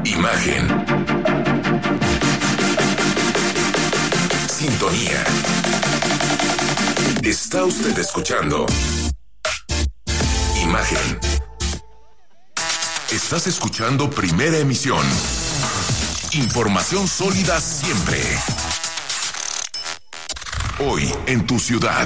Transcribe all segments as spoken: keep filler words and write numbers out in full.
Imagen. Sintonía. Está usted escuchando Imagen. Estás escuchando Primera Emisión. Información sólida siempre. Hoy en tu ciudad.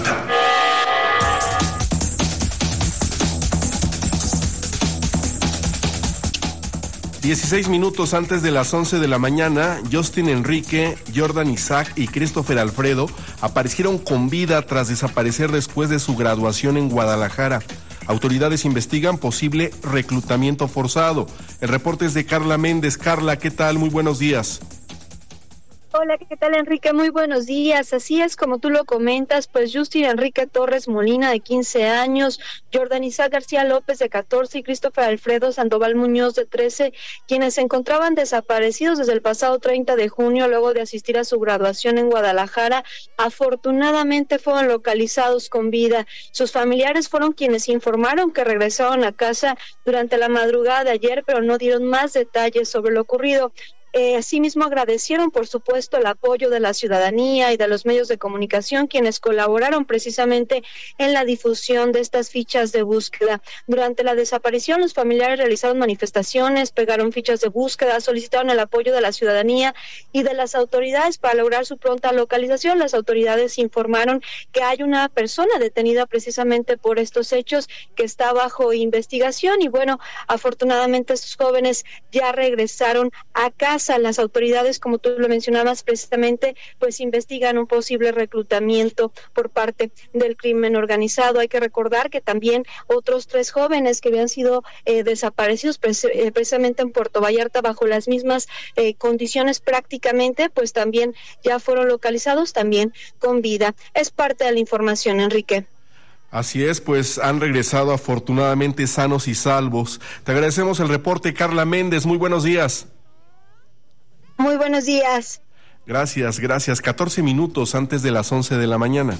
dieciséis minutos antes de las once de la mañana, Justin Enrique, Jordan Isaac y Christopher Alfredo aparecieron con vida tras desaparecer después de su graduación en Guadalajara. Autoridades investigan posible reclutamiento forzado. El reporte es de Carla Méndez. Carla, ¿qué tal? Muy buenos días. Hola, ¿qué tal, Enrique? Muy buenos días. Así es, como tú lo comentas, pues Justin Enrique Torres Molina, de quince años, Jordan Isaac García López, de catorce, y Christopher Alfredo Sandoval Muñoz, de trece, quienes se encontraban desaparecidos desde el pasado treinta de junio, luego de asistir a su graduación en Guadalajara, afortunadamente fueron localizados con vida. Sus familiares fueron quienes informaron que regresaron a casa durante la madrugada de ayer, pero no dieron más detalles sobre lo ocurrido. Eh, asimismo, agradecieron, por supuesto, el apoyo de la ciudadanía y de los medios de comunicación, quienes colaboraron precisamente en la difusión de estas fichas de búsqueda. Durante la desaparición, los familiares realizaron manifestaciones, pegaron fichas de búsqueda, solicitaron el apoyo de la ciudadanía y de las autoridades para lograr su pronta localización. Las autoridades informaron que hay una persona detenida precisamente por estos hechos que está bajo investigación y, bueno, afortunadamente estos jóvenes ya regresaron a casa. Las autoridades, como tú lo mencionabas, precisamente pues investigan un posible reclutamiento por parte del crimen organizado. Hay que recordar que también otros tres jóvenes que habían sido eh, desaparecidos pres- eh, precisamente en Puerto Vallarta bajo las mismas eh, condiciones prácticamente, pues también ya fueron localizados, también con vida. Es parte de la información, Enrique. Así es, pues han regresado afortunadamente sanos y salvos. Te agradecemos el reporte, Carla Méndez. Muy buenos días. Muy buenos días. Gracias, gracias. catorce minutos antes de las once de la mañana.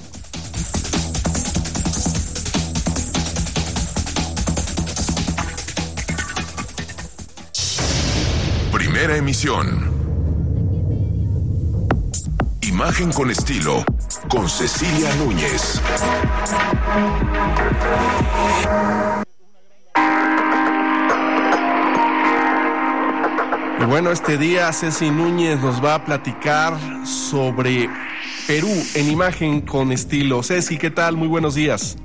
Primera Emisión. Imagen con estilo, con Cecilia Núñez. Y bueno, este día Ceci Núñez nos va a platicar sobre Perú en Imagen con estilo. Ceci, ¿qué tal? Muy buenos días.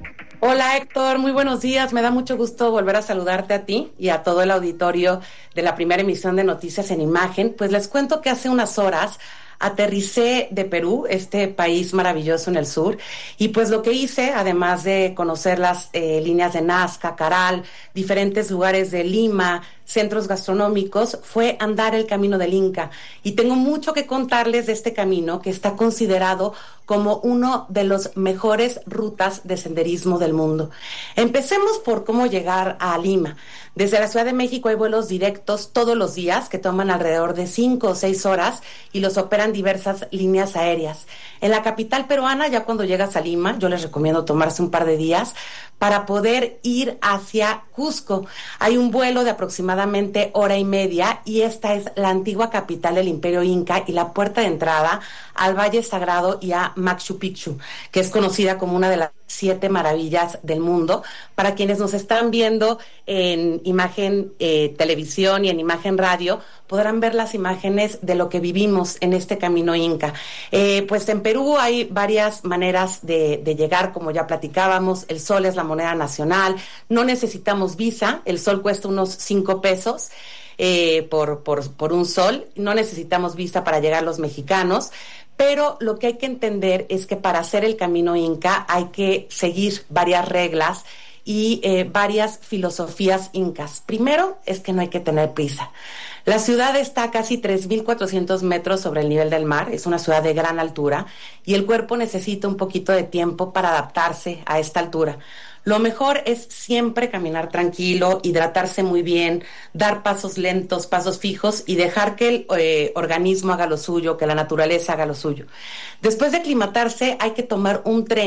Hola Héctor, muy buenos días. Me da mucho gusto volver a saludarte a ti y a todo el auditorio de la primera emisión de Noticias en Imagen. Pues les cuento que hace unas horas aterricé de Perú, este país maravilloso en el sur, y pues lo que hice, además de conocer las eh, líneas de Nazca, Caral, diferentes lugares de Lima, centros gastronómicos, fue andar el Camino del Inca. Y tengo mucho que contarles de este camino que está considerado como uno de los mejores rutas de senderismo del mundo. Empecemos por cómo llegar a Lima. Desde la Ciudad de México hay vuelos directos todos los días que toman alrededor de cinco o seis horas y los operan diversas líneas aéreas. En la capital peruana, ya cuando llegas a Lima, yo les recomiendo tomarse un par de días para poder ir hacia Cusco. Hay un vuelo de aproximadamente hora y media y esta es la antigua capital del Imperio Inca y la puerta de entrada al Valle Sagrado y a Machu Picchu, que es conocida como una de las siete maravillas del mundo. Para quienes nos están viendo en Imagen eh, Televisión y en Imagen Radio, podrán ver las imágenes de lo que vivimos en este camino Inca. Eh, pues en Perú hay varias maneras de, de llegar, como ya platicábamos. El sol es la moneda nacional, no necesitamos visa, el sol cuesta unos cinco pesos. Eh, por, por, por un sol, no necesitamos visa para llegar los mexicanos, pero lo que hay que entender es que para hacer el camino Inca hay que seguir varias reglas y eh, varias filosofías incas. Primero es que no hay que tener prisa. La ciudad está a casi tres mil cuatrocientos metros sobre el nivel del mar, es una ciudad de gran altura y el cuerpo necesita un poquito de tiempo para adaptarse a esta altura. Lo mejor es siempre caminar tranquilo, hidratarse muy bien, dar pasos lentos, pasos fijos y dejar que el eh, organismo haga lo suyo, que la naturaleza haga lo suyo. Después de aclimatarse hay que tomar un tren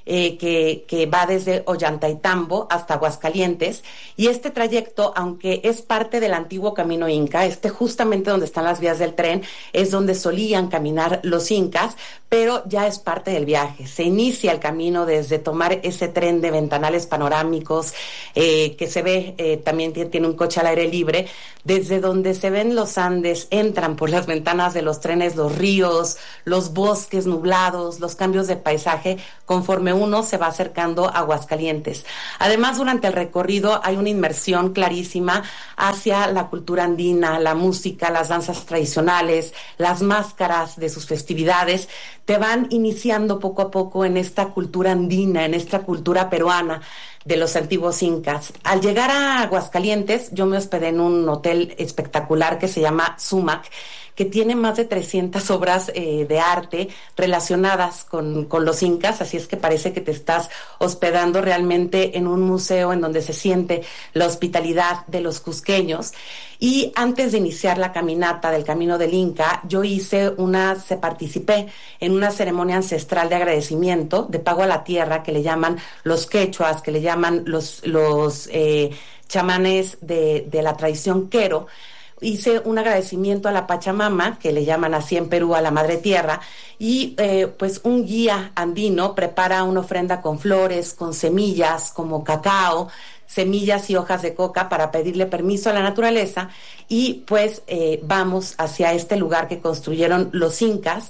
eh, que, que va desde Ollantaytambo hasta Aguascalientes, y este trayecto, aunque es parte del antiguo camino inca, este justamente donde están las vías del tren, es donde solían caminar los incas, pero ya es parte del viaje. Se inicia el camino desde tomar ese tren de ventanales panorámicos, eh, que se ve, eh, también tiene, tiene un coche al aire libre, desde donde se ven los Andes, entran por las ventanas de los trenes los ríos, los bosques nublados, los cambios de paisaje, conforme uno se va acercando a Aguascalientes. Además, durante el recorrido hay una inmersión clarísima hacia la cultura andina, la música, las danzas tradicionales, las máscaras de sus festividades. Te van iniciando poco a poco en esta cultura andina, en esta cultura peruana de los antiguos incas. Al llegar a Aguascalientes, yo me hospedé en un hotel espectacular que se llama Sumac, que tiene más de trescientas obras eh, de arte relacionadas con, con los incas, así es que parece que te estás hospedando realmente en un museo en donde se siente la hospitalidad de los cusqueños. Y antes de iniciar la caminata del Camino del Inca, yo hice una, se participé en una ceremonia ancestral de agradecimiento, de pago a la tierra, que le llaman los quechuas, que le llaman los, los eh, chamanes de, de la tradición quero. Hice un agradecimiento a la Pachamama, que le llaman así en Perú a la Madre Tierra, y eh, pues un guía andino prepara una ofrenda con flores, con semillas como cacao, semillas y hojas de coca para pedirle permiso a la naturaleza, y pues eh, vamos hacia este lugar que construyeron los incas,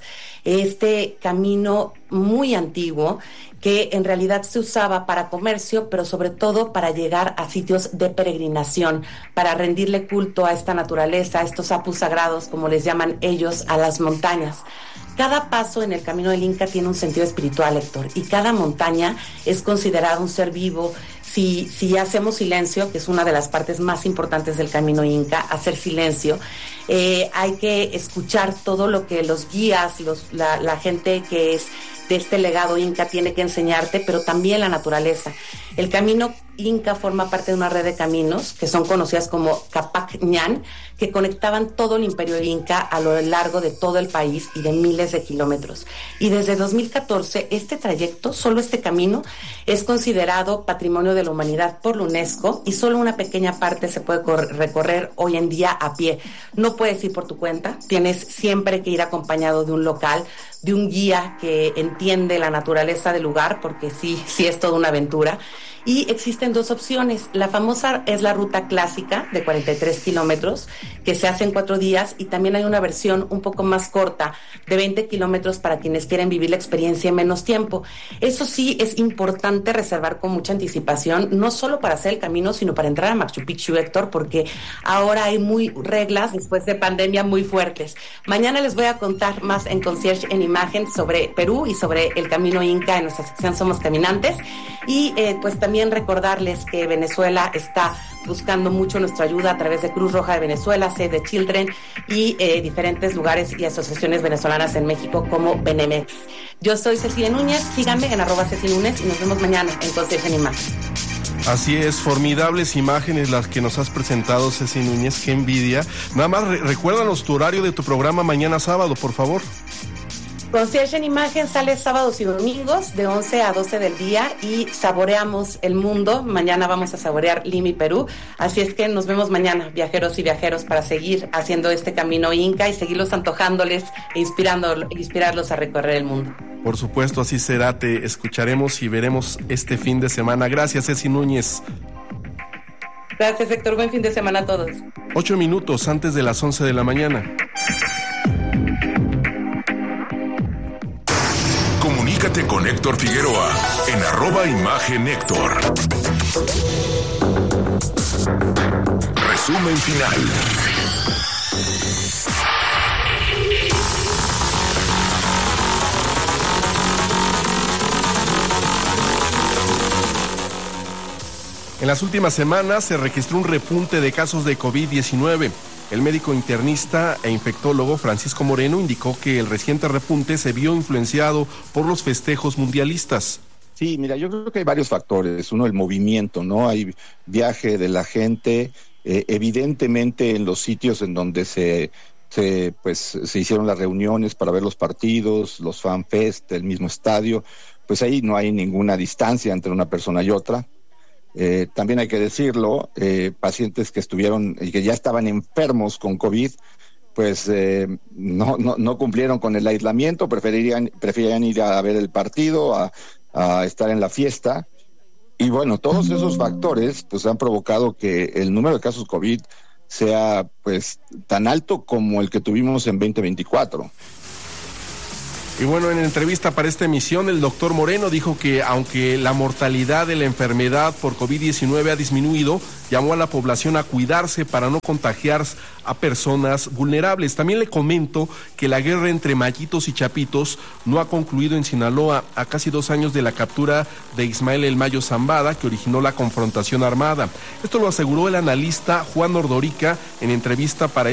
este camino muy antiguo que en realidad se usaba para comercio, pero sobre todo para llegar a sitios de peregrinación, para rendirle culto a esta naturaleza, a estos apus sagrados, como les llaman ellos, a las montañas. Cada paso en el Camino del Inca tiene un sentido espiritual, Héctor, y cada montaña es considerada un ser vivo. Si, si hacemos silencio, que es una de las partes más importantes del Camino Inca, hacer silencio, eh, hay que escuchar todo lo que los guías, los, la, la gente que es de este legado inca tiene que enseñarte, pero también la naturaleza. El Camino Inca forma parte de una red de caminos que son conocidas como Capac Ñan, que conectaban todo el imperio inca a lo largo de todo el país y de miles de kilómetros. Y desde dos mil catorce, este trayecto, solo este camino, es considerado Patrimonio de la Humanidad por la UNESCO, y solo una pequeña parte se puede recorrer hoy en día a pie. No puedes ir por tu cuenta, tienes siempre que ir acompañado de un local, de un guía que entiende la naturaleza del lugar, porque sí, sí es toda una aventura. Y existen dos opciones. La famosa es la ruta clásica de cuarenta y tres kilómetros, que se hace en cuatro días, y también hay una versión un poco más corta de veinte kilómetros para quienes quieren vivir la experiencia en menos tiempo. Eso sí, es importante reservar con mucha anticipación, no solo para hacer el camino, sino para entrar a Machu Picchu, Héctor, porque ahora hay muy reglas después de pandemia muy fuertes. Mañana les voy a contar más en Concierge en Imagen sobre Perú y sobre el Camino Inca en nuestra sección Somos Caminantes, y eh, pues también También recordarles que Venezuela está buscando mucho nuestra ayuda a través de Cruz Roja de Venezuela, Save the Children y eh, diferentes lugares y asociaciones venezolanas en México como Benemex. Yo soy Cecilia Núñez, síganme en arroba Ceci Núñez y nos vemos mañana en Concierge en Imagen. Así es, formidables imágenes las que nos has presentado, Ceci Núñez, qué envidia. Nada más re- recuérdanos tu horario de tu programa mañana sábado, por favor. Concierge en Imagen sale sábados y domingos de once a doce del día y saboreamos el mundo. Mañana vamos a saborear Lima y Perú, así es que nos vemos mañana, viajeros y viajeros, para seguir haciendo este camino inca y seguirlos antojándoles e inspirando, inspirarlos a recorrer el mundo. Por supuesto, así será, te escucharemos y veremos este fin de semana. Gracias, Ceci Núñez. Gracias, Héctor, buen fin de semana a todos. Ocho minutos antes de las once de la mañana. Comunícate con Héctor Figueroa en arroba Imagen Héctor. Resumen final. En las últimas semanas se registró un repunte de casos de COVID diecinueve. El médico internista e infectólogo Francisco Moreno indicó que el reciente repunte se vio influenciado por los festejos mundialistas. Sí, mira, yo creo que hay varios factores. Uno, el movimiento, ¿no? Hay viaje de la gente, eh, evidentemente en los sitios en donde se, se, pues, se hicieron las reuniones para ver los partidos, los fanfest, el mismo estadio, pues ahí no hay ninguna distancia entre una persona y otra. Eh, también hay que decirlo, eh, pacientes que estuvieron y que ya estaban enfermos con COVID, pues eh, no, no, no cumplieron con el aislamiento, preferirían, preferían ir a ver el partido, a, a estar en la fiesta. Y bueno, todos esos factores pues han provocado que el número de casos COVID sea pues tan alto como el que tuvimos en veinte veinticuatro. Y bueno, en entrevista para esta emisión, el doctor Moreno dijo que aunque la mortalidad de la enfermedad por COVID diecinueve ha disminuido, llamó a la población a cuidarse para no contagiar a personas vulnerables. También le comento que la guerra entre Mayitos y Chapitos no ha concluido en Sinaloa a casi dos años de la captura de Ismael El Mayo Zambada, que originó la confrontación armada. Esto lo aseguró el analista Juan Ordorica en entrevista para